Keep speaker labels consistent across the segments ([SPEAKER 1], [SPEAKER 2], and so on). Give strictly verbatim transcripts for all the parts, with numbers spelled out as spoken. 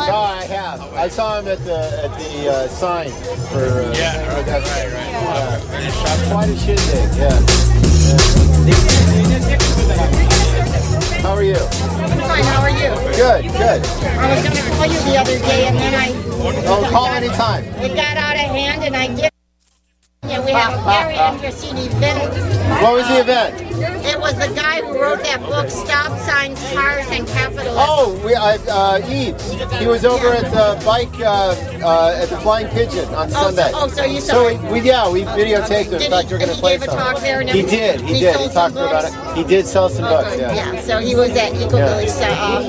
[SPEAKER 1] No, I have. I saw him at the at the uh, sign for. Uh,
[SPEAKER 2] yeah, right, right, right.
[SPEAKER 1] Yeah. Yeah. Quite a shindig. Yeah. yeah. How are you?
[SPEAKER 3] I'm fine. How are you?
[SPEAKER 1] Good. Good.
[SPEAKER 3] I was going to call you the other day, and then I.
[SPEAKER 1] Oh, call anytime.
[SPEAKER 3] It got out of hand, and I did. Yeah, we have a very interesting event.
[SPEAKER 1] What was the event?
[SPEAKER 3] It was the guy who wrote that book, Stop Signs, Cars, and Capitalism.
[SPEAKER 1] Oh, we, uh, uh, Eves. He was over at the bike, uh, uh, at the Flying Pigeon on
[SPEAKER 3] Oh,
[SPEAKER 1] Sunday.
[SPEAKER 3] so, oh, so you saw
[SPEAKER 1] So
[SPEAKER 3] it.
[SPEAKER 1] we, we yeah, we videotaped it. In
[SPEAKER 3] Did
[SPEAKER 1] fact,
[SPEAKER 3] he-
[SPEAKER 1] we're going to
[SPEAKER 3] he
[SPEAKER 1] play
[SPEAKER 3] gave a
[SPEAKER 1] some.
[SPEAKER 3] talk there and
[SPEAKER 1] He
[SPEAKER 3] everything?
[SPEAKER 1] did. He,
[SPEAKER 3] He
[SPEAKER 1] did.
[SPEAKER 3] sold
[SPEAKER 1] He talked
[SPEAKER 3] some
[SPEAKER 1] about
[SPEAKER 3] books?
[SPEAKER 1] it. He did sell some
[SPEAKER 3] Oh,
[SPEAKER 1] books.
[SPEAKER 3] good.
[SPEAKER 1] Yeah.
[SPEAKER 3] Yeah, so he was at Ecobilly's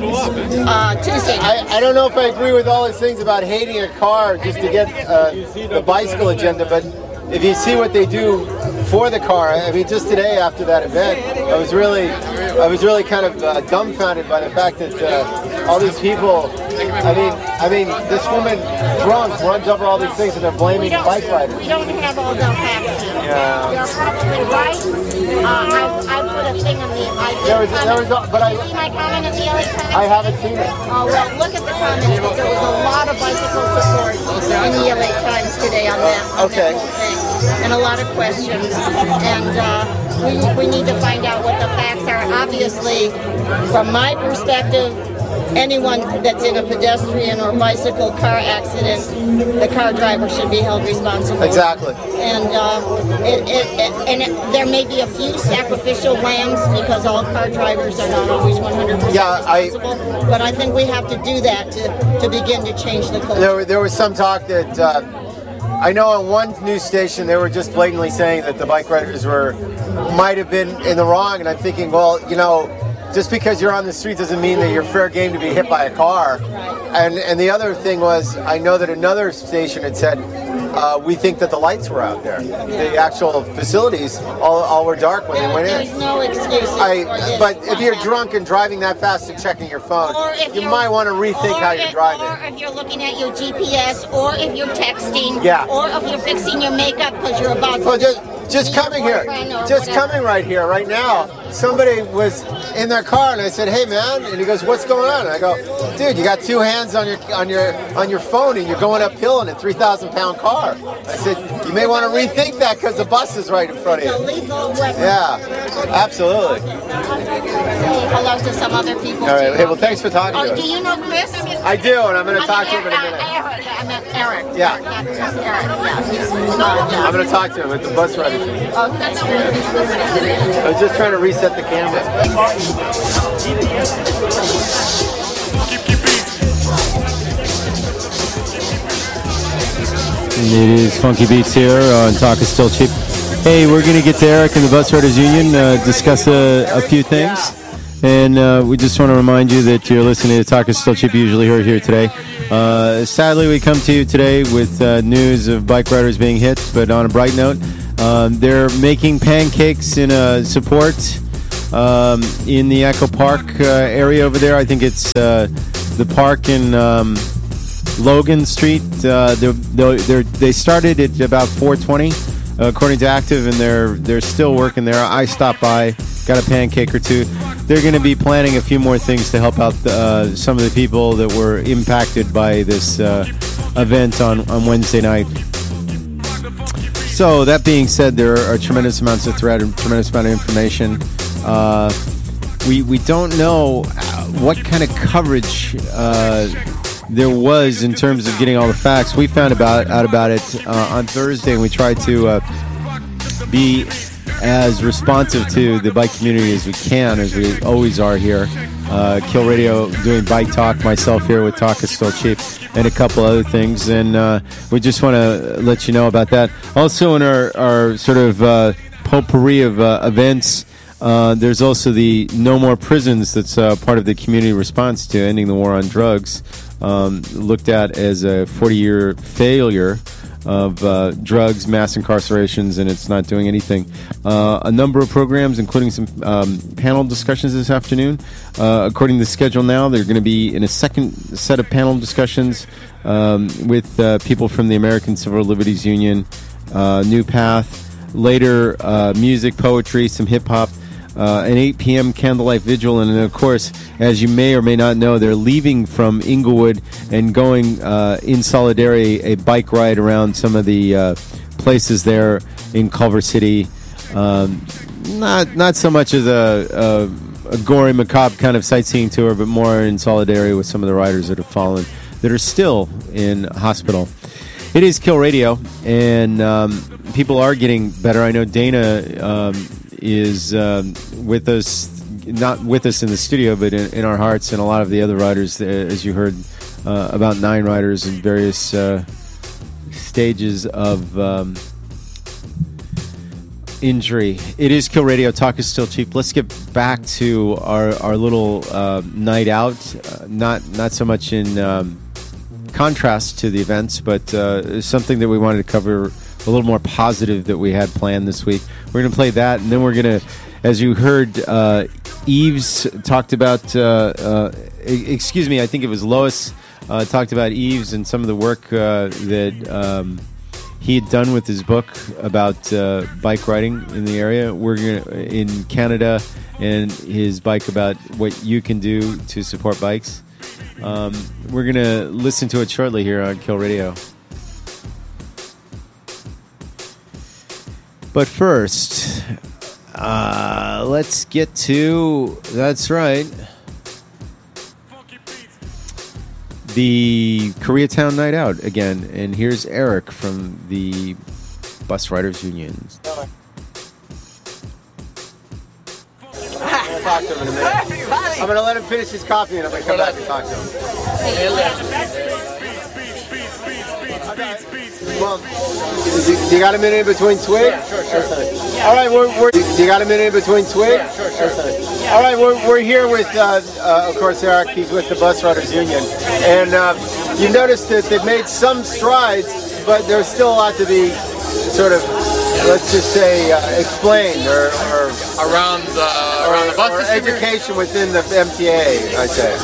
[SPEAKER 3] uh, uh, Tuesday night.
[SPEAKER 1] I, I don't know if I agree with all his things about hating a car just to get uh, the bicycle agenda, but if you see what they do for the car, I mean, just today after that event, I was really, I was really kind of uh, dumbfounded by the fact that uh, all these people. I mean, I mean, this woman drunk runs over all these things, and they're blaming bike riders.
[SPEAKER 3] We don't have all the facts.
[SPEAKER 1] Yeah.
[SPEAKER 3] You're probably right. Uh, I, I put a thing on the. I did
[SPEAKER 1] There was,
[SPEAKER 3] comment.
[SPEAKER 1] there was, a, but
[SPEAKER 3] Did you see
[SPEAKER 1] I,
[SPEAKER 3] my comment in the L A Times?
[SPEAKER 1] I haven't seen it.
[SPEAKER 3] Oh, well, look at the comments, because there was a lot of bicycle support in the L A Times today on that, on
[SPEAKER 1] Okay.
[SPEAKER 3] that whole thing, and a lot of questions. And uh, we, we need to find out what the facts are. Obviously, from my perspective, anyone that's in a pedestrian or bicycle car accident, the car driver should be held responsible.
[SPEAKER 1] Exactly.
[SPEAKER 3] And uh, it, it, it, and it, there may be a few sacrificial lambs, because all car drivers are not always one hundred percent
[SPEAKER 1] Yeah, I-
[SPEAKER 3] responsible. But I think we have to do that to, to begin to change the culture.
[SPEAKER 1] There, there was some talk that uh, I know on one news station they were just blatantly saying that the bike riders were might have been in the wrong, and I'm thinking, well, you know, just because you're on the street doesn't mean that you're fair game to be hit by a car. And and the other thing was, I know that another station had said, uh, we think that the lights were out there. The actual facilities all, all were dark when
[SPEAKER 3] There-
[SPEAKER 1] they went
[SPEAKER 3] there's
[SPEAKER 1] in.
[SPEAKER 3] no excuses
[SPEAKER 1] I,
[SPEAKER 3] for this.
[SPEAKER 1] but if you're drunk and driving that fast and checking your phone,
[SPEAKER 3] Or if
[SPEAKER 1] you
[SPEAKER 3] you're-
[SPEAKER 1] might want to rethink
[SPEAKER 3] or
[SPEAKER 1] how you're
[SPEAKER 3] if-
[SPEAKER 1] driving.
[SPEAKER 3] Or if you're looking at your G P S, or if you're texting,
[SPEAKER 1] Yeah.
[SPEAKER 3] or if you're fixing your makeup because you're about to.
[SPEAKER 1] Well, just, just
[SPEAKER 3] meet your
[SPEAKER 1] coming here,
[SPEAKER 3] boyfriend or
[SPEAKER 1] just
[SPEAKER 3] whatever.
[SPEAKER 1] coming right here, right now. Somebody was in their car, and I said, "Hey, man," and he goes, "What's going on?" And I go, "Dude, you got two hands on your on your on your phone, and you're going uphill in a three thousand pound car." I said, "You may want to rethink that because the bus is right in front
[SPEAKER 3] It's a
[SPEAKER 1] of you."
[SPEAKER 3] lethal weapon.
[SPEAKER 1] Yeah, absolutely.
[SPEAKER 3] Say hello to some other people.
[SPEAKER 1] All right.
[SPEAKER 3] too.
[SPEAKER 1] Hey, well, thanks for talking
[SPEAKER 3] Oh,
[SPEAKER 1] to
[SPEAKER 3] do
[SPEAKER 1] us.
[SPEAKER 3] you know Chris?
[SPEAKER 1] I do, and I'm going to
[SPEAKER 3] I
[SPEAKER 1] talk
[SPEAKER 3] mean,
[SPEAKER 1] to him in a
[SPEAKER 3] Eric,
[SPEAKER 1] minute.
[SPEAKER 3] uh, Eric, I meant Eric.
[SPEAKER 1] Yeah.
[SPEAKER 3] Eric, not Chris. Eric. Yeah. He's, uh, yeah.
[SPEAKER 1] I'm going to talk to him at the bus rider.
[SPEAKER 3] Oh, that's good.
[SPEAKER 1] I was just trying to reset the camera.
[SPEAKER 4] It is Funky Beats here on Talk is Still Cheap. Hey, we're going to get to Eric and the Bus Riders Union, uh, discuss a, a few things. And uh, we just want to remind you that you're listening to Talk is Still Cheap, usually heard here today. Uh, sadly, we come to you today with uh, news of bike riders being hit, but on a bright note, um, they're making pancakes in a support um, in the Echo Park uh, area over there. I think it's uh, the park in um, Logan Street. Uh, they're, they're, they're, they started at about four twenty, uh, according to Active, and they're they're still working there. I stopped by, got a pancake or two. They're going to be planning a few more things to help out the, uh, some of the people that were impacted by this uh, event on, on Wednesday night. So that being said, there are tremendous amounts of threat and tremendous amount of information. Uh, we we don't know what kind of coverage uh, there was in terms of getting all the facts. We found about out about it uh, on Thursday, and we tried to uh, be as responsive to the bike community as we can, as we always are here. Uh, Kill Radio doing bike talk, myself here with Talk is Still Cheap, and a couple other things. And uh, we just want to let you know about that. Also, in our, our sort of uh, potpourri of uh, events, uh, there's also the No More Prisons that's uh, part of the community response to ending the war on drugs, um, looked at as a forty-year failure of uh, drugs, mass incarcerations, and it's not doing anything. Uh, a number of programs, including some um, panel discussions this afternoon. Uh, according to the schedule now, they're going to be in a second set of panel discussions um, with uh, people from the American Civil Liberties Union, uh, New Path, later uh, music, poetry, some hip-hop. uh, an eight p.m. candlelight vigil. And, of course, as you may or may not know, they're leaving from Inglewood and going uh, in solidarity a bike ride around some of the uh, places there in Culver City. Um, not not so much as a, a, a gory, macabre kind of sightseeing tour, but more in solidarity with some of the riders that have fallen, that are still in hospital. It is Kill Radio, and um, people are getting better. I know Dana um, is um, with us, not with us in the studio, but in, in our hearts, and a lot of the other riders, uh, as you heard, uh, about nine riders in various uh, stages of um, injury. It is Kill Radio. Talk is still cheap. Let's get back to our our little uh, night out. Uh, not not so much in um, contrast to the events, but uh, something that we wanted to cover a little more positive that we had planned this week. We're going to play that, and then we're going to, as you heard, uh, Eves talked about. Uh, uh, excuse me, I think it was Lois uh, talked about Eves and some of the work uh, that. Um, He had done with his book about uh, bike riding in the area. We're gonna, in Canada, and his bike about what you can do to support bikes. Um, we're going to listen to it shortly here on Kill Radio. But first, uh, let's get to, that's right, the Koreatown Night Out again. And here's Eric from the Bus Riders Union.
[SPEAKER 1] I'm going to talk to him in a minute. I'm going to let him finish his coffee and I'm going to come back and talk to him. Well, do you got a minute in between swigs? Yeah, sure, sure. sure. All right, we're, we're, do you got a minute in between swigs? Yeah, sure, sure. sure. All right, we're, we're here with, uh, uh, of course, Eric. He's with the Bus Riders Union. And uh, you noticed that they've made some strides, but there's still a lot to be sort of, let's just say, uh, explained or, or
[SPEAKER 2] around the around
[SPEAKER 1] or,
[SPEAKER 2] the bus
[SPEAKER 1] or
[SPEAKER 2] system.
[SPEAKER 1] education within the M T A, I'd say.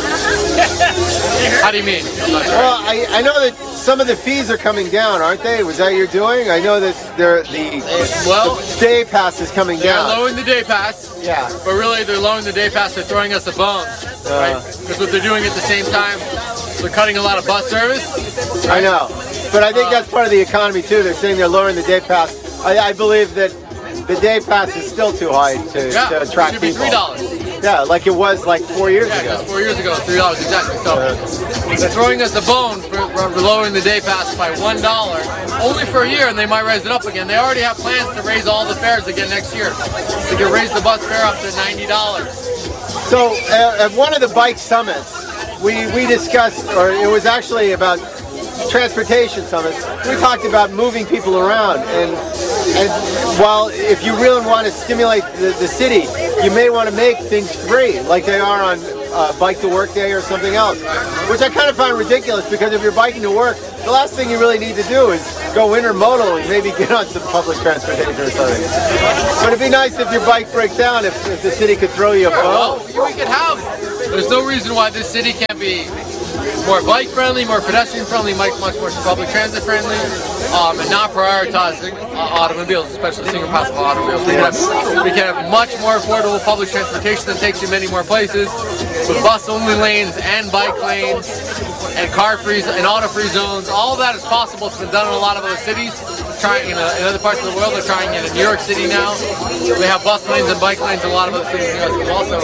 [SPEAKER 2] How do you mean?
[SPEAKER 1] Well, I, I know that some of the fees are coming down, aren't they? Was that you're doing? I know that they're, the,
[SPEAKER 2] well,
[SPEAKER 1] the day pass is coming
[SPEAKER 2] they're
[SPEAKER 1] down.
[SPEAKER 2] They're lowering the day pass.
[SPEAKER 1] Yeah.
[SPEAKER 2] But really, they're lowering the day pass. They're throwing us a bone, uh, right? Because what they're doing at the same time, they're cutting a lot of bus service.
[SPEAKER 1] Right? I know. But I think uh, that's part of the economy, too. They're saying they're lowering the day pass. I, I believe that the day pass is still too high to,
[SPEAKER 2] yeah,
[SPEAKER 1] to attract
[SPEAKER 2] it should be
[SPEAKER 1] people.
[SPEAKER 2] three dollars.
[SPEAKER 1] Yeah, like it was like four years
[SPEAKER 2] yeah,
[SPEAKER 1] ago.
[SPEAKER 2] Yeah, four years ago, three dollars exactly. So uh, they're throwing us a bone for, for lowering the day pass by one dollar, only for a year, and they might raise it up again. They already have plans to raise all the fares again next year. They can raise the bus fare up to ninety dollars.
[SPEAKER 1] So uh, at one of the bike summits, we, we discussed, or it was actually about transportation summits, we talked about moving people around, and and while if you really want to stimulate the, the city, you may want to make things free, like they are on uh, Bike to Work Day or something else, which I kind of find ridiculous, because if you're biking to work, the last thing you really need to do is go intermodal and maybe get on some public transportation or something. But it'd be nice if your bike breaks down, if, if the city could throw you a phone.
[SPEAKER 2] Well, we could have, there's no reason why this city can't be more bike friendly, more pedestrian friendly, much much more public transit friendly, um, and not prioritizing uh, automobiles, especially single passenger automobiles. We can, have, we can have much more affordable public transportation that takes you many more places, with bus only lanes and bike lanes and car free and auto free zones. All of that is possible. It's been done in a lot of other cities. Trying in, uh, in other parts of the world, they're trying it in New York City now. We have bus lanes and bike lanes in a lot of other cities in the U S also.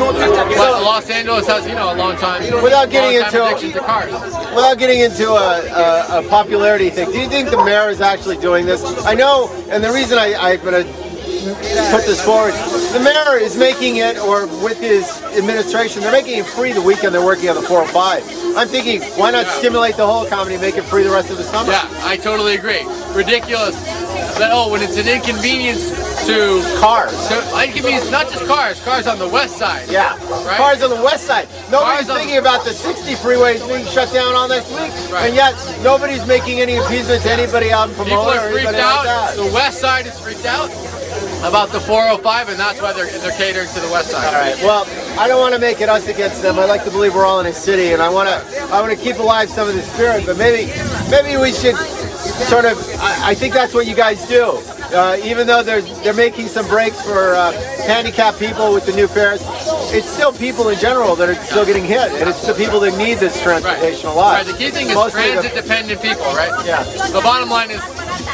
[SPEAKER 2] But Los Angeles has, you know, a long time.
[SPEAKER 1] Without getting
[SPEAKER 2] long time
[SPEAKER 1] into
[SPEAKER 2] to cars.
[SPEAKER 1] Without getting into a, a, a popularity thing, do you think the mayor is actually doing this? I know, and the reason I, I'm going to put this forward, the mayor is making it, or with his administration, they're making it free the weekend they're working on the four oh five. I'm thinking, why not yeah. stimulate the whole economy and make it free the rest of the summer?
[SPEAKER 2] Yeah, I totally agree. Ridiculous that, oh, when it's an inconvenience to
[SPEAKER 1] cars.
[SPEAKER 2] To, inconvenience, not just cars, cars on the west side.
[SPEAKER 1] Yeah,
[SPEAKER 2] right?
[SPEAKER 1] Cars on the west side. Nobody's
[SPEAKER 2] cars
[SPEAKER 1] thinking about the sixty freeways being shut down all next week,
[SPEAKER 2] right.
[SPEAKER 1] and yet nobody's making any appeasement to anybody out in Pomona.
[SPEAKER 2] People are freaked out.
[SPEAKER 1] Like that.
[SPEAKER 2] The west side is freaked out about the four oh five, and that's why they're, they're catering to the west side.
[SPEAKER 1] All right. Well, I don't want to make it us against them. I like to believe we're all in a city, and I want to I want to keep alive some of the spirit. But maybe maybe we should sort of. I, I think that's what you guys do. Uh, even though they're they're making some breaks for uh, handicapped people with the new fares, it's still people in general that are still getting hit, and it's the people that need this transportation a lot.
[SPEAKER 2] Right. The key thing is
[SPEAKER 1] Mostly the-
[SPEAKER 2] transit-dependent people, right?
[SPEAKER 1] Yeah.
[SPEAKER 2] The bottom line is,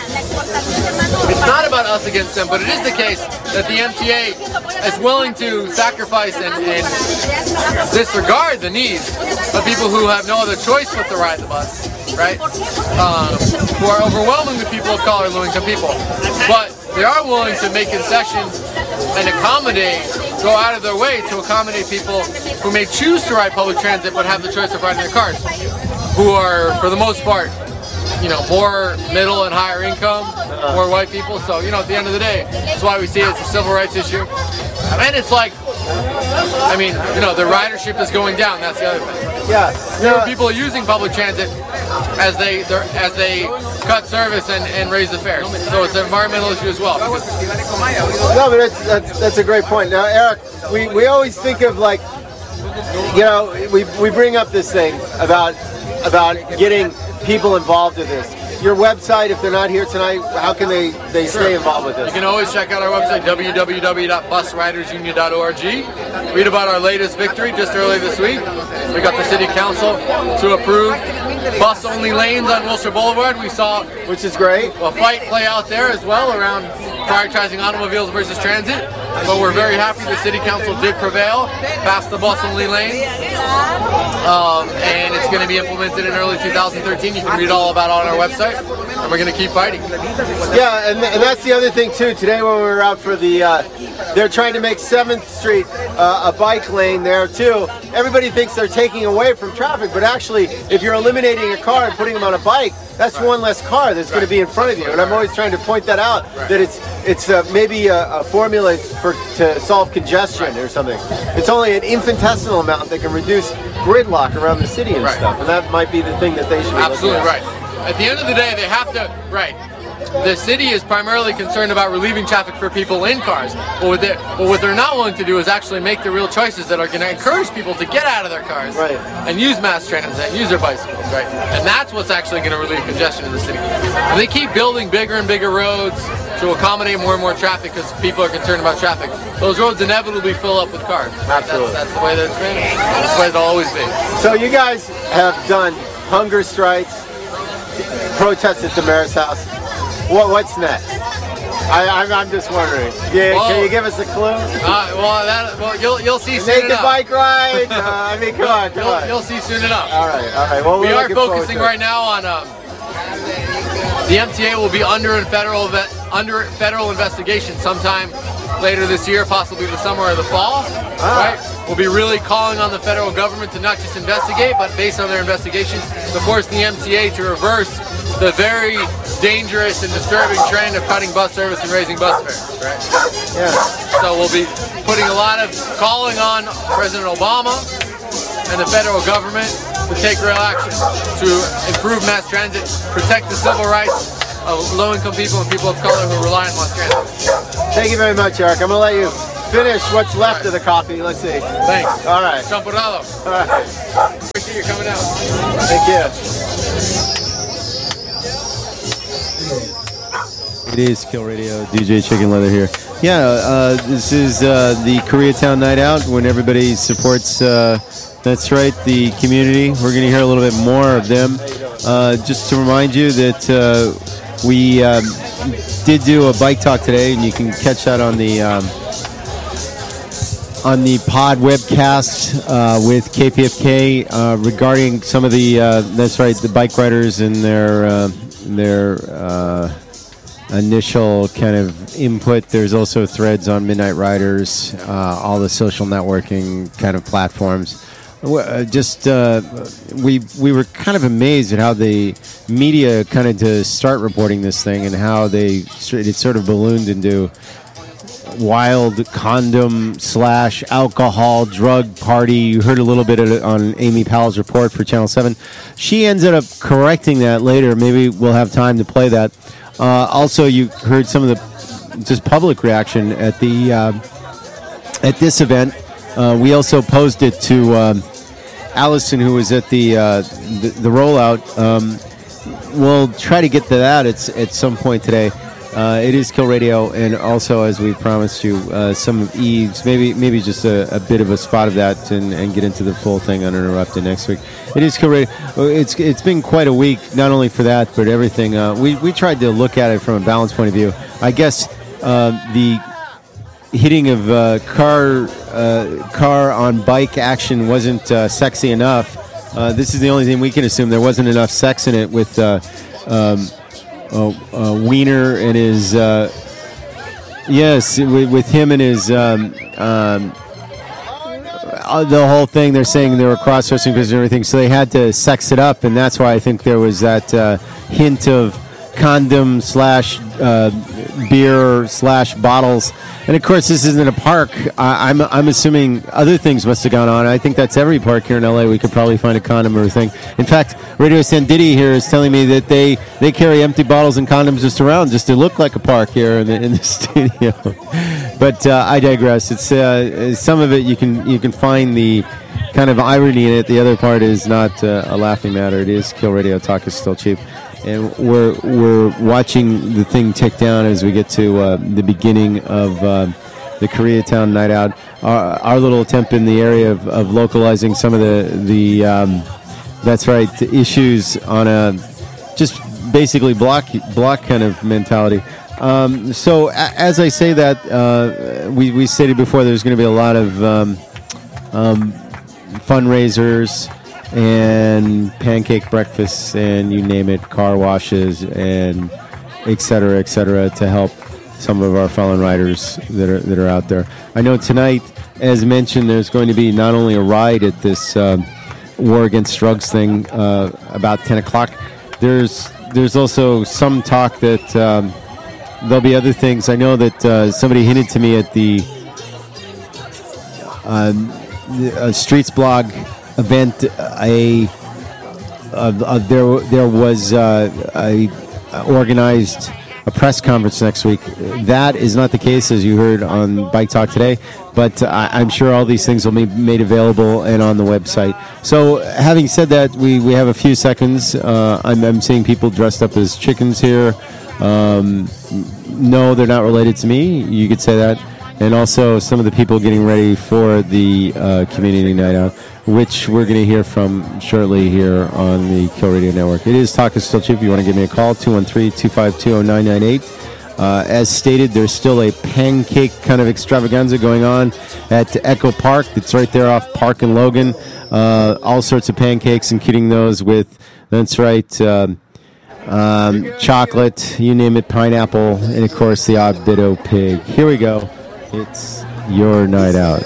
[SPEAKER 2] it's not about us against them, but it is the case that the M T A is willing to sacrifice and, and disregard the needs of people who have no other choice but to ride the bus, right? Um, who are overwhelmingly people of color, low-income people. But they are willing to make concessions and accommodate, go out of their way to accommodate people who may choose to ride public transit but have the choice of riding their cars, who are, for the most part, you know, more middle and higher income, more white people. So, you know, at the end of the day, that's why we see it as a civil rights issue. And it's like, I mean, you know, the ridership is going down. That's the other thing.
[SPEAKER 1] Yeah.
[SPEAKER 2] Fewer people are using public transit as they as they cut service and, and raise the fares. So it's an environmental issue as well.
[SPEAKER 1] No, but that's, that's, that's a great point. Now, Eric, we, we always think of like, you know, we, we bring up this thing about about getting people involved in this. Your website, if they're not here tonight, how can they, they
[SPEAKER 2] Sure.
[SPEAKER 1] stay involved with this?
[SPEAKER 2] You can always check out our website, w w w dot bus riders union dot org. Read about our latest victory just earlier this week. We got the City Council to approve bus-only lanes on Wilshire Boulevard. We saw
[SPEAKER 1] Which is great.
[SPEAKER 2] a fight play out there as well around prioritizing automobiles versus transit. But we're very happy the City Council did prevail, passed the bus-only lane, um, and it's going to be implemented in early two thousand thirteen. You can read all about it on our website, and we're going to keep fighting.
[SPEAKER 1] Yeah, and, and that's the other thing too. Today when we were out for the, uh, they're trying to make seventh Street uh, a bike lane there too. Everybody thinks they're taking away from traffic, but actually, if you're eliminating a car and putting them on a bike, that's one less car that's going to be in front of you. And I'm always trying to point that out, that it's it's uh, maybe a, a formula for to solve congestion or something. It's only an infinitesimal amount that can reduce gridlock around the city and
[SPEAKER 2] Right.
[SPEAKER 1] stuff. And that might be the thing that they should be
[SPEAKER 2] Absolutely
[SPEAKER 1] looking at.
[SPEAKER 2] right. At the end of the day, they have to, right. The city is primarily concerned about relieving traffic for people in cars. But what, they, but what they're not willing to do is actually make the real choices that are going to encourage people to get out of their cars
[SPEAKER 1] Right.
[SPEAKER 2] and use mass transit and use their bicycles, right? And that's what's actually going to relieve congestion in the city. And they keep building bigger and bigger roads to accommodate more and more traffic because people are concerned about traffic. Those roads inevitably fill up with cars. Right?
[SPEAKER 1] Absolutely.
[SPEAKER 2] That's, that's the way that it's been. That's the way it'll always be.
[SPEAKER 1] So you guys have done hunger strikes, protests at the mayor's house. What what's next? I, I'm, I'm just wondering. Yeah,
[SPEAKER 2] Well-
[SPEAKER 1] can you give us a clue?
[SPEAKER 2] Uh, well, that, well, you'll you'll see soon
[SPEAKER 1] Naked
[SPEAKER 2] enough.
[SPEAKER 1] bike ride. Uh, I mean, come on, come
[SPEAKER 2] You'll,
[SPEAKER 1] on.
[SPEAKER 2] you'll see soon enough.
[SPEAKER 1] All right, all right. Well,
[SPEAKER 2] We
[SPEAKER 1] we're
[SPEAKER 2] are
[SPEAKER 1] looking forward
[SPEAKER 2] focusing
[SPEAKER 1] to it.
[SPEAKER 2] right now on um, the M T A will be under in federal ve- under federal investigation sometime later this year, possibly the summer or the fall.
[SPEAKER 1] Ah.
[SPEAKER 2] Right? We'll be really calling on the federal government to not just investigate, but based on their investigation, to force the M T A to reverse the very dangerous and disturbing trend of cutting bus service and raising bus fares. Right?
[SPEAKER 1] Yeah.
[SPEAKER 2] So we'll be putting a lot of calling on President Obama and the federal government to take real action to improve mass transit, protect the civil rights of low-income people and people of color who rely on mass transit.
[SPEAKER 1] Thank you very much, Eric. I'm gonna let you finish what's left of the coffee. Let's see.
[SPEAKER 2] Thanks.
[SPEAKER 1] All right.
[SPEAKER 2] Champurrado.
[SPEAKER 1] All right.
[SPEAKER 2] Appreciate you coming out.
[SPEAKER 1] Thank you.
[SPEAKER 4] It is Kill Radio, D J Chicken Leather here. Yeah, uh, this is uh, the Koreatown Night Out when everybody supports, uh, that's right, the community. We're going to hear a little bit more of them. Uh, just to remind you that uh, we um, did do a bike talk today, and you can catch that on the um, on the pod webcast uh, with K P F K uh, regarding some of the, uh, that's right, the bike riders and their uh, their. Uh, initial kind of input. There's also threads on Midnight Riders, uh, all the social networking kind of platforms. Uh, just uh, we we were kind of amazed at how the media kind of to start reporting this thing and how they it sort of ballooned into wild condom slash alcohol drug party. You heard a little bit of it on Amy Powell's report for Channel seven. She ended up correcting that later. Maybe we'll have time to play that. Uh, also, you heard some of the just public reaction at the uh, at this event. Uh, we also posed it to um, Allison, who was at the uh, the, the rollout. Um, we'll try to get to that at, at some point today. Uh, it is Kill Radio, and also, as we promised you, uh, some of Eve's, maybe maybe just a, a bit of a spot of that, and, and get into the full thing uninterrupted next week. It is Kill Radio. It's it's been quite a week, not only for that, but everything. Uh, we we tried to look at it from a balanced point of view. I guess uh, the hitting of uh, car uh, car on bike action wasn't uh, sexy enough. Uh, this is the only thing we can assume. There wasn't enough sex in it with. Uh, um, Uh, uh, Wiener and his uh, yes, with, with him and his um, um, uh, the whole thing. They're saying they were cross-dressing and everything, so they had to sex it up, and that's why I think there was that uh, hint of condom slash uh, beer slash bottles. And of course, this isn't a park. I, I'm I'm assuming other things must have gone on. I think that's every park here in L A. We could probably find a condom or a thing. In fact, Radio Sanditi here is telling me that they, they carry empty bottles and condoms just around just to look like a park here in the in the studio. But uh, I digress. It's uh, some of it you can you can find the kind of irony in it. The other part is not uh, a laughing matter. It is Kill Radio. Talk is still cheap. And we're we're watching the thing tick down as we get to uh, the beginning of uh, the Koreatown Night Out. Our, our little attempt in the area of, of localizing some of the the um, that's right the issues on a just basically block block kind of mentality. Um, so a, as I say that, uh, we we stated before there's going to be a lot of um, um, fundraisers and pancake breakfasts and you name it, car washes and et cetera, et cetera, to help some of our fallen riders that are that are out there. I know tonight, as mentioned, there's going to be not only a ride at this uh, War Against Drugs thing uh, about ten o'clock. There's there's also some talk that um, there'll be other things. I know that uh, somebody hinted to me at the uh, uh, Streets blog event, a uh, uh, there there was uh, a organized a press conference next week. That is not the case, as you heard on Bike Talk today, but I, I'm sure all these things will be made available and on the website. So, having said that, we, we have a few seconds. Uh, I'm, I'm seeing people dressed up as chickens here. Um, no, they're not related to me. You could say that. And also some of the people getting ready for the uh, community night out, which we're going to hear from shortly here on the Kill Radio Network. It is Talk is Still Cheap. If you want to give me a call, two one three, two five two, zero nine nine eight. Uh, as stated, there's still a pancake kind of extravaganza going on at Echo Park. It's right there off Park and Logan. Uh, all sorts of pancakes, including those with, that's right, um, um, chocolate, you name it, pineapple, and of course the odd Bitto pig. Here we go. It's your night out.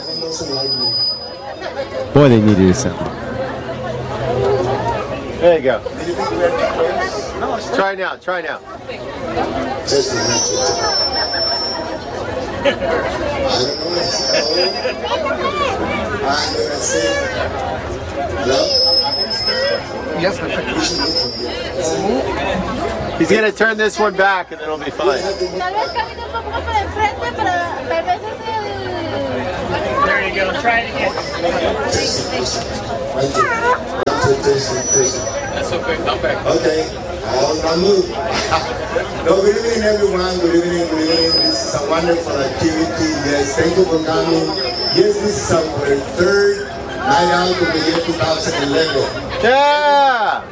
[SPEAKER 4] Boy, they needed a sound.
[SPEAKER 1] There you go. Try now. Try now. He's going to turn this one back and then it'll be fine.
[SPEAKER 5] There you go. Try it again.
[SPEAKER 2] That's so quick. Come back.
[SPEAKER 6] Okay. I'll move. No, good evening, everyone. Good evening. Good evening. This is a wonderful activity. Yes, thank you for coming. Yes, this is our third night out of the year two thousand eleven.
[SPEAKER 1] Yeah!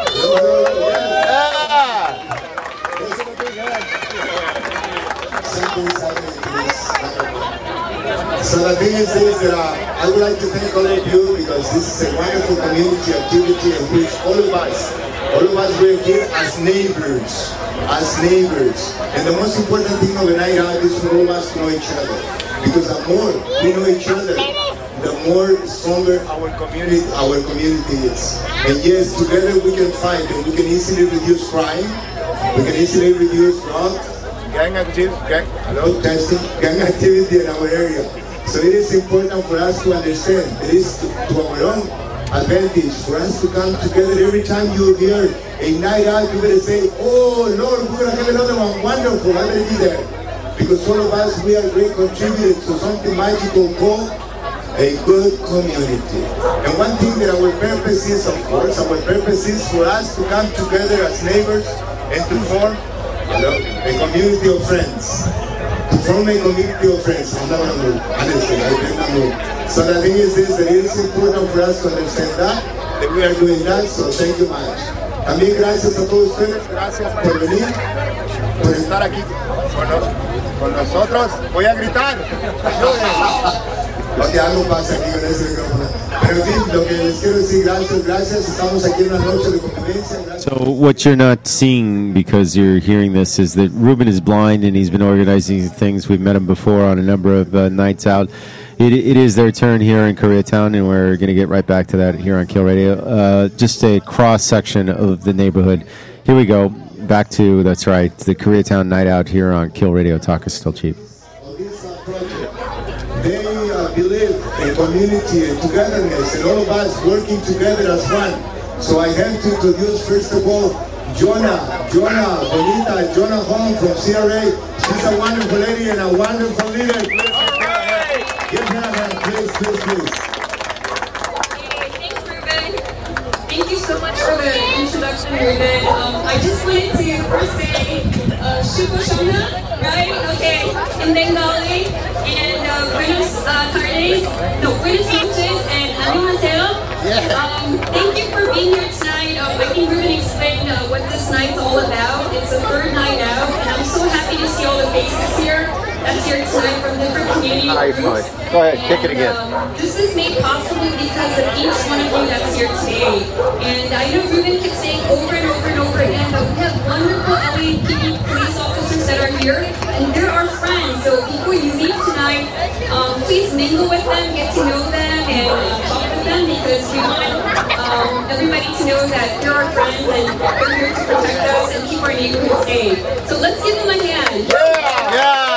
[SPEAKER 6] So the thing is this, that uh, I would like to thank all of you because this is a wonderful community activity in which all of us, all of us we're here as neighbors, as neighbors. And the most important thing of the night out is for all of us to know each other. Because the more we know each other, the more stronger our community, our community is. And yes, together we can fight and we can easily reduce crime, we can easily reduce drug, gang activity, gang, hello, testing, gang activity in our area. So it is important for us to understand, it is to, to our own advantage for us to come together. Every time you hear a night out, you better say, oh Lord, we're going to have another one, wonderful, I better be there. Because all of us, we are great contributors to something magical called a good community. And one thing that our purpose is, of course, our purpose is for us to come together as neighbors and to form you know, a community of friends. To form a community of friends, I'm not going to move, honestly, I did not move. So the thing is this, that it is important for us to understand that, that we are doing that, so thank you much. También gracias a todos ustedes, gracias por venir, por estar aquí con, con nosotros. Voy a gritar. Ok, algo pasa aquí con ese micrófono. Pero en fin, lo que les quiero decir, gracias, gracias. Estamos aquí en una noche de convivencia.
[SPEAKER 4] So what you're not seeing because you're hearing this is that Ruben is blind and he's been organizing things. We've met him before on a number of uh, nights out. It, it is their turn here in Koreatown, and we're going to get right back to that here on Kill Radio. Uh, just a cross-section of the neighborhood. Here we go. Back to, that's right, the Koreatown Night Out here on Kill Radio. Talk is still cheap.
[SPEAKER 6] They uh, believe in community and togetherness, and all of us working together as one. So I have to introduce, first of all, Jonah, Jonah, Bonita, Jonah Hong from C R A. She's a wonderful lady and a wonderful leader. Give her a hand, please, please, please.
[SPEAKER 7] Hey, thanks, Ruben. Thank you so much for the introduction, Ruben. Um, I just wanted to first say, uh, Shubo Shona, right? Okay, in Bengali, and uh, buenos uh, tardes, no, buenos noches, and annyeonghaseyo. Um, thank you for being here tonight. Um, I think Ruben explained uh, what this night's all about. It's a third night out, and I'm so happy to see all the faces here. That's here tonight from different community groups.
[SPEAKER 1] Go ahead, kick it again.
[SPEAKER 7] And, um, this is made possible because of each one of you that's here today. And I know Ruben keeps saying over and over and over again, but we have wonderful L A P D police officers that are here, and they're our friends. So before you leave tonight, um, please mingle with them, get to know them, and uh, talk with them, because we want um, everybody to know that they're our friends and they're here to protect us and keep our neighborhood safe. So let's give them a hand.
[SPEAKER 1] Yeah! Yeah!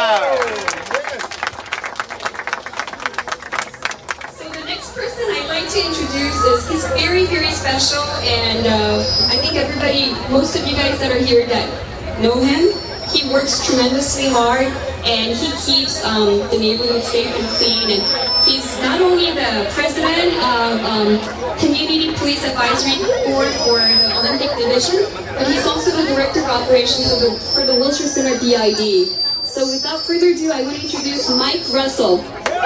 [SPEAKER 7] Person I'd like to introduce is, he's very, very special, and uh, I think everybody, most of you guys that are here that know him, he works tremendously hard, and he keeps um, the neighborhood safe and clean, and he's not only the president of um, Community Police Advisory Board for the Olympic Division, but he's also the Director of Operations for the, for the Wilshire Center D I D. So without further ado, I want to introduce Mike Russell.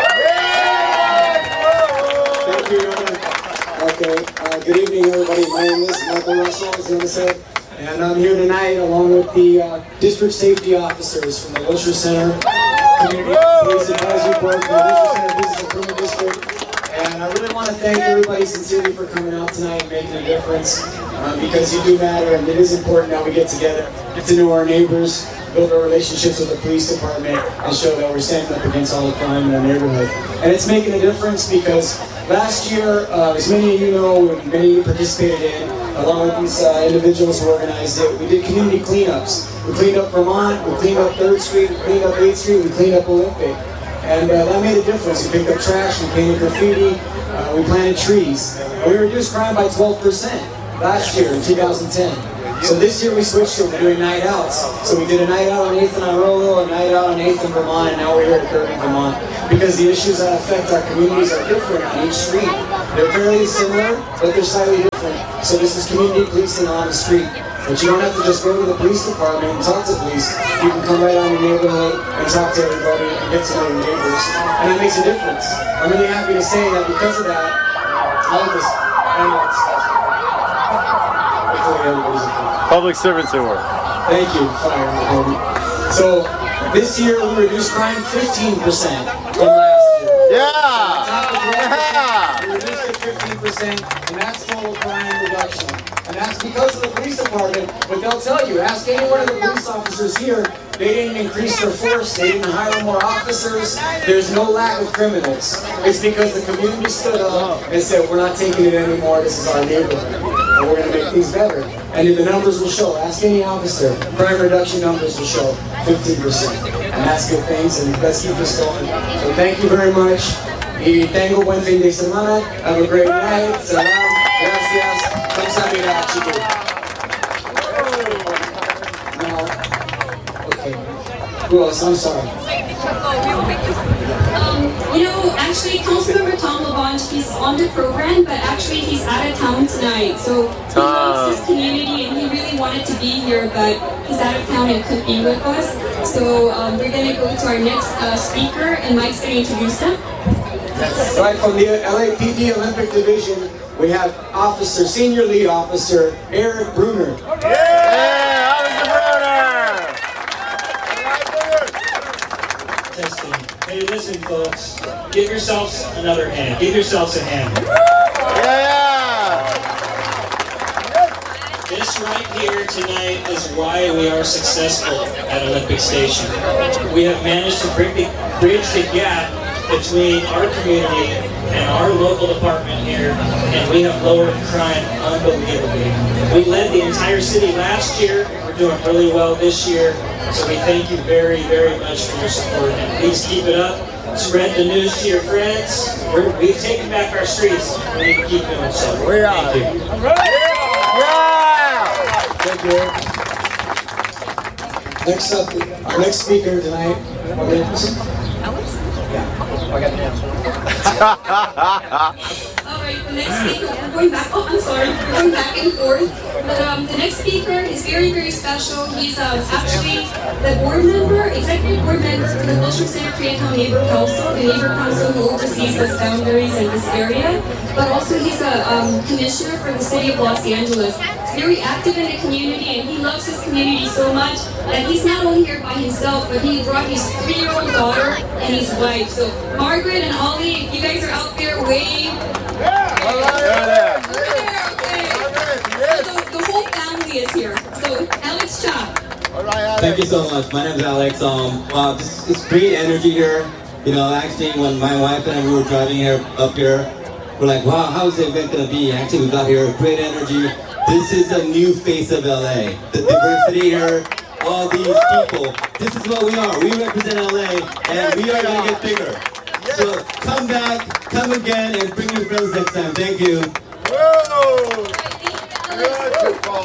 [SPEAKER 8] Thank you, Robert. Okay, uh, good evening, everybody. My name is Michael Russell, as Jonah said, and I'm here tonight along with the uh, district safety officers from the Wilshire Center Community Police Advisory Board for the Wilshire Center Business Improvement District. And I really want to thank everybody sincerely for coming out tonight and making a difference, uh, because you do matter, and it is important that we get together, get to know our neighbors, build our relationships with the police department, and show that we're standing up against all the crime in our neighborhood. And it's making a difference because last year, uh, as many of you know, and many of you participated in, along with these uh, individuals who organized it, we did community cleanups. We cleaned up Vermont, we cleaned up third street, we cleaned up eighth street, we cleaned up Olympic. And uh, that made a difference. We picked up trash, we painted graffiti, uh, we planted trees. And we reduced crime by twelve percent last year in two thousand ten. So this year we switched to doing night outs. So we did a night out on eighth and Irolo, a night out on eighth in Vermont, and now we're here at third in Vermont. Because the issues that affect our communities are different on each street. They're fairly similar, but they're slightly different. So this is community policing on the street. But you don't have to just go to the police department and talk to police. You can come right out in your neighborhood and talk to everybody and get to know your neighbors. And it makes a difference. I'm really happy to say that because of that, all of this, hopefully everybody's okay.
[SPEAKER 1] Public servants at work.
[SPEAKER 8] Thank you, fire. So this year we reduced crime fifteen percent from last year.
[SPEAKER 1] Yeah!
[SPEAKER 8] Yeah! We reduced it fifteen percent, and that's total crime reduction. And that's because of the police department, but they'll tell you, ask any one of the police officers here, they didn't increase their force, they didn't hire more officers, there's no lack of criminals. It's because the community stood up and said, we're not taking it anymore, this is our neighborhood, and we're going to make things better. And the numbers will show, ask any officer, crime reduction numbers will show fifteen percent. And that's good things, and let's keep this going. So thank you very much. Y tengo buen fin de semana. Have a great night. Salam. Gracias. Kamsahamnida, chicos. Now, okay. Who else? I'm sorry.
[SPEAKER 7] Um, You know, actually, Councilmember Tom LaBonge, he's on the program, but actually he's out of town tonight. So he loves his community and he really wanted to be here, but he's out of town and couldn't be with us. So um, we're going to go to our next uh, speaker, and Mike's going to introduce them.
[SPEAKER 8] Right, from the L A P D Olympic Division, we have Officer, Senior Lead Officer, Eric Bruner.
[SPEAKER 1] Yeah, Officer Bruner!
[SPEAKER 5] Testing. Hey, listen, folks. Give yourselves another hand. Give yourselves a hand.
[SPEAKER 1] Yeah!
[SPEAKER 5] This right here tonight is why we are successful at Olympic Station. We have managed to bring the, bridge the gap between our community and our local department here, and we have lowered crime unbelievably. We led the entire city last year. We're doing really well this year, so we thank you very, very much for your support. And please keep it up. Spread the news to your friends. We're, we've taken back our streets. We need to keep doing so.
[SPEAKER 1] We are.
[SPEAKER 5] Thank you.
[SPEAKER 1] Yeah!
[SPEAKER 8] Thank you, Eric. Next up, our next speaker tonight.
[SPEAKER 7] Alright, the next speaker, we're going back, oh, I'm sorry, we're going back and forth. But um, the next speaker is very, very special. He's um, actually the board member, executive board member for the Wilshire Center Koreatown Neighbor Council, the neighbor council who oversees those boundaries in this area. But also he's a um, commissioner for the city of Los Angeles. He's very active in the community and he loves his community so much that he's not only here by himself, but he brought his three-year-old daughter and his wife. So Margaret and Ollie, if you guys are out there, wave.
[SPEAKER 1] Yeah!
[SPEAKER 7] Over there, okay. So the, the whole family is here. So Alex Cha.
[SPEAKER 9] Thank you so much. My name is Alex. Um, wow, this is great energy here. You know, actually, when my wife and I we were driving here up here, we're like, wow, how is the event gonna be? Actually, we got here great energy. This is a new face of L A. The diversity here, all these people. This is what we are. We represent L A, and we are gonna get bigger. So come back, come again, and bring your friends next time. Thank you.
[SPEAKER 1] Whoa! Beautiful!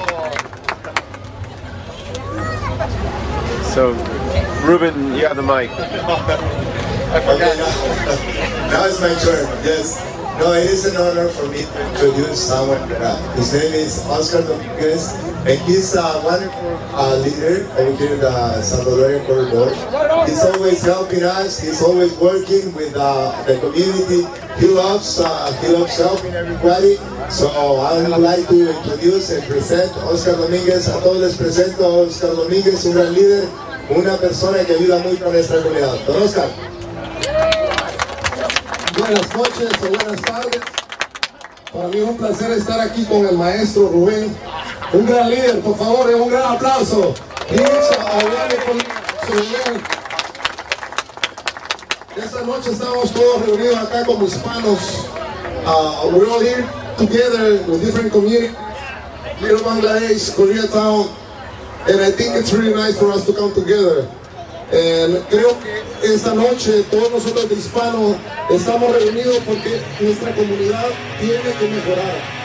[SPEAKER 1] So, Ruben, you have the mic.
[SPEAKER 6] I forgot. Now it's my turn. Yes. No, it is an honor for me to introduce someone. Uh, his name is Oscar Dominguez, and he's a wonderful uh, leader over here in the Salvadorian Corridor. He's always helping us. He's always working with uh, the community. He loves, uh, he loves helping everybody. So I would like to introduce and present Oscar Dominguez. A todos les presento a Oscar Dominguez, un gran líder, una persona que ayuda mucho a nuestra comunidad. Don Oscar.
[SPEAKER 10] Buenas noches o buenas tardes. Para mí es un placer estar aquí con el maestro Rubén, un gran líder, por favor, un gran aplauso. Esta noche estamos todos reunidos acá como hispanos. Uh, we're all here together with different communities, Little Bangladesh, Koreatown, and I think it's really nice for us to come together. And creo que esta noche todos nosotros de hispanos estamos reunidos porque nuestra comunidad tiene que mejorar.